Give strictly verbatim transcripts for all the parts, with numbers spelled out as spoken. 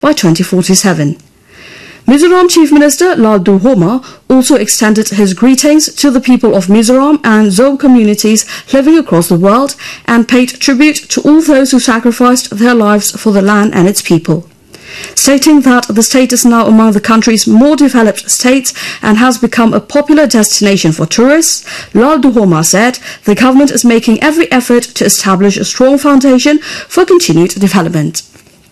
by twenty forty-seven. Mizoram Chief Minister Laldu Homa also extended his greetings to the people of Mizoram and Zoe communities living across the world and paid tribute to all those who sacrificed their lives for the land and its people. Stating that the state is now among the country's more developed states and has become a popular destination for tourists, Laldu Homa said the government is making every effort to establish a strong foundation for continued development.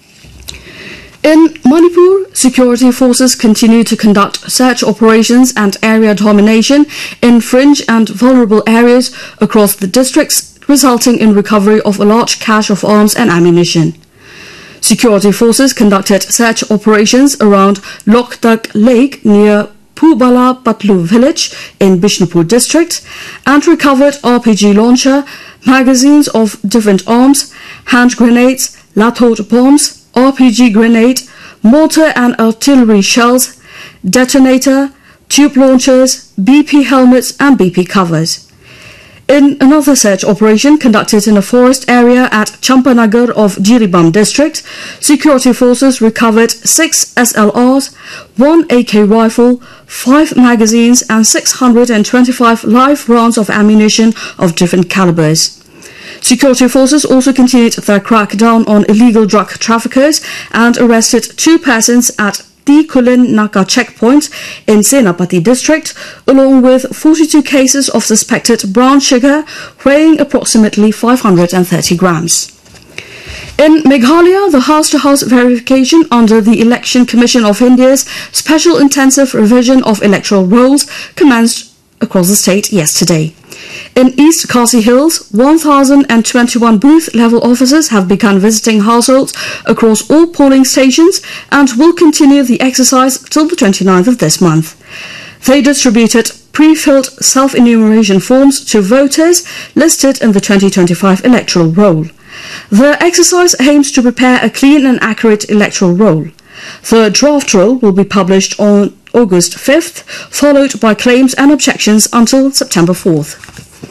In Manipur, security forces continue to conduct search operations and area domination in fringe and vulnerable areas across the districts, resulting in recovery of a large cache of arms and ammunition. Security forces conducted search operations around Loktak Lake near Pubala Patlu village in Bishnupur district and recovered R P G launcher, magazines of different arms, hand grenades, lathot bombs, R P G grenade, mortar and artillery shells, detonator, tube launchers, B P helmets and B P covers. In another search operation conducted in a forest area at Champanagar of Jiribam district, security forces recovered six S L Rs, one A K rifle, five magazines and six hundred twenty-five live rounds of ammunition of different calibers. Security forces also continued their crackdown on illegal drug traffickers and arrested two persons at the Kulin Naka checkpoint in Senapati district, along with forty-two cases of suspected brown sugar weighing approximately five hundred thirty grams. In Meghalaya, the house-to-house verification under the Election Commission of India's Special Intensive Revision of Electoral Rolls commenced across the state yesterday. In East Khasi Hills, one thousand twenty-one booth-level officers have begun visiting households across all polling stations and will continue the exercise till the twenty-ninth of this month. They distributed pre-filled self-enumeration forms to voters listed in the twenty twenty-five electoral roll. The exercise aims to prepare a clean and accurate electoral roll. The draft roll will be published on August fifth, followed by claims and objections until September fourth.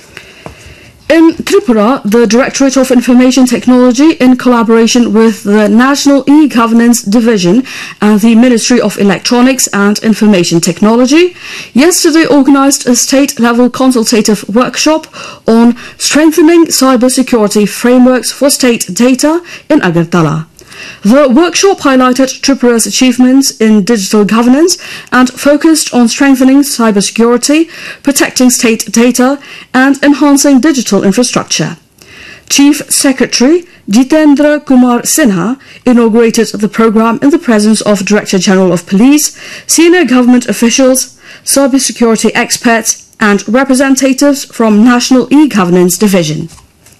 In Tripura, the Directorate of Information Technology, in collaboration with the National E-Governance Division and the Ministry of Electronics and Information Technology, yesterday organized a state-level consultative workshop on strengthening cybersecurity frameworks for state data in Agartala. The workshop highlighted Tripura's achievements in digital governance and focused on strengthening cybersecurity, protecting state data, and enhancing digital infrastructure. Chief Secretary Jitendra Kumar Sinha inaugurated the program in the presence of Director General of Police, senior government officials, cybersecurity experts, and representatives from National E-Governance Division.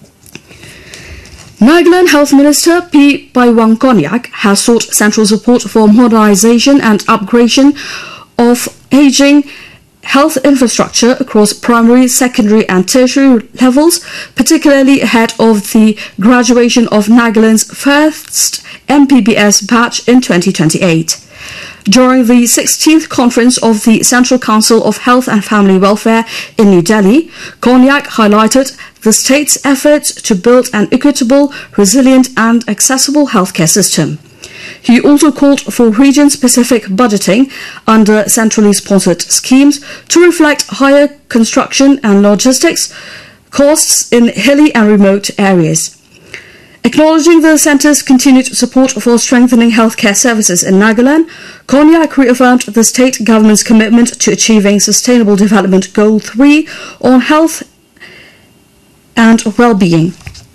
Nagaland Health Minister P. Paiwang Konyak has sought central support for modernization and upgradation of aging health infrastructure across primary, secondary and tertiary levels, particularly ahead of the graduation of Nagaland's first M P B S batch in twenty twenty-eight. During the sixteenth conference of the Central Council of Health and Family Welfare in New Delhi, Konyak highlighted the state's efforts to build an equitable, resilient and accessible healthcare system. He also called for region-specific budgeting under centrally sponsored schemes to reflect higher construction and logistics costs in hilly and remote areas. Acknowledging the centre's continued support for strengthening healthcare services in Nagaland, Konyak reaffirmed the state government's commitment to achieving Sustainable Development Goal three on health and well-being.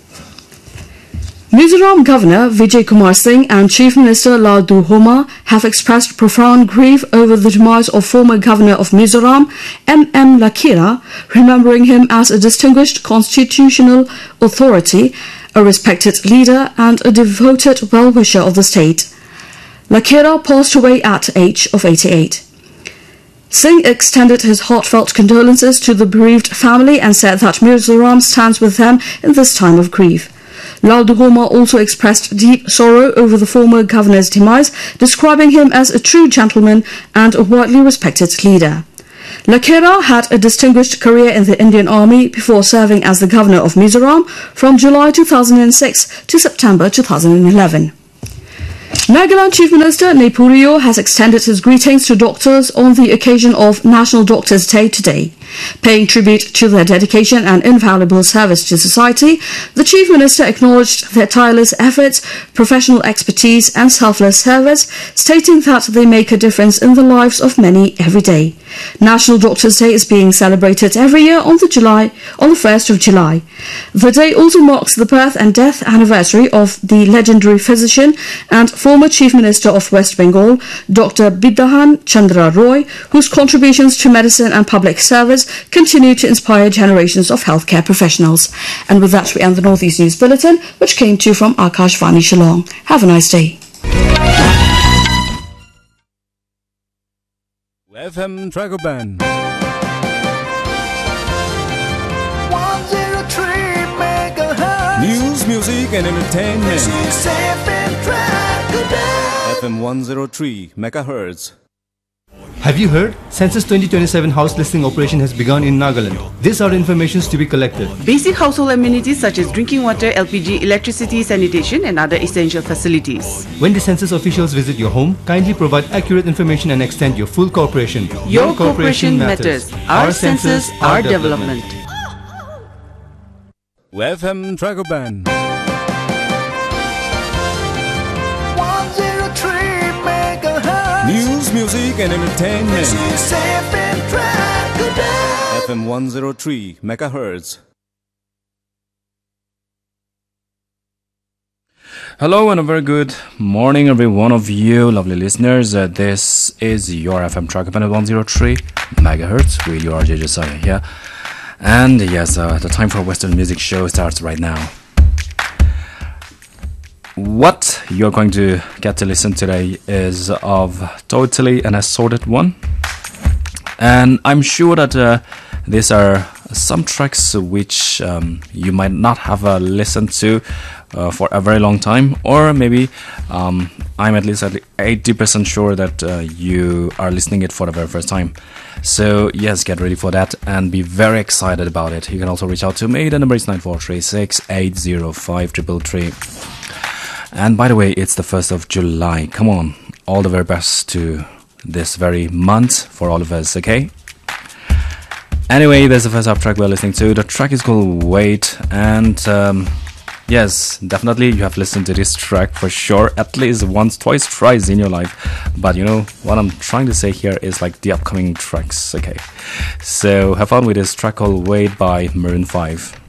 Mizoram Governor Vijay Kumar Singh and Chief Minister Laldu Homa have expressed profound grief over the demise of former Governor of Mizoram, M M Lakira, remembering him as a distinguished constitutional authority, a respected leader and a devoted well-wisher of the state. Lakira passed away at the age of eighty-eight. Singh extended his heartfelt condolences to the bereaved family and said that Mizoram stands with them in this time of grief. Laldu Homa also expressed deep sorrow over the former governor's demise, describing him as a true gentleman and a widely respected leader. Lakira had a distinguished career in the Indian Army before serving as the governor of Mizoram from July two thousand six to September two thousand eleven. Nagaland Chief Minister Neipuriyo has extended his greetings to doctors on the occasion of National Doctors' Day today. Paying tribute to their dedication and invaluable service to society, the Chief Minister acknowledged their tireless efforts, professional expertise and selfless service, stating that they make a difference in the lives of many every day. National Doctors' Day is being celebrated every year on the July on the first of July. The day also marks the birth and death anniversary of the legendary physician and former Chief Minister of West Bengal, Doctor Bidyahan Chandra Roy, whose contributions to medicine and public service continue to inspire generations of healthcare professionals. And with that, we end the Northeast News Bulletin, which came to you from Akashvani Shillong. Have a nice day. F M Tracker Band. one oh three megahertz. News, music and entertainment. This is F M Tracker Band. F M one oh three megahertz. Have you heard? Census twenty twenty-seven house listing operation has begun in Nagaland. These are the informations to be collected. Basic household amenities such as drinking water, L P G, electricity, sanitation and other essential facilities. When the census officials visit your home, kindly provide accurate information and extend your full cooperation. Your cooperation matters. Our census, our development. F M Tracker Band. one oh three megahertz. News, music and entertainment. This is F M Tracker Band. F M one oh three megahertz. Hello and a very good morning, every one of you lovely listeners. Uh, this is your F M Tracker Band at one oh three megahertz with your R J Josiah here. And yes, uh, the time for Western Music Show starts right now. What you're going to get to listen today is of totally an assorted one. And I'm sure that uh, these are some tracks which um, you might not have uh, listened to uh, for a very long time, or maybe um, I'm at least at eighty percent sure that uh, you are listening it for the very first time. So yes, get ready for that and be very excited about it. You can also reach out to me. The number is nine four three six eight zero five three three. And by the way, it's the first of July. Come on, all the very best to this very month for all of us, okay? Anyway, there's the first up track we're listening to. The track is called Wait, and um, yes, definitely you have listened to this track for sure, at least once, twice, thrice in your life. But you know, what I'm trying to say here is like the upcoming tracks, okay? So have fun with this track called Wait by Maroon five.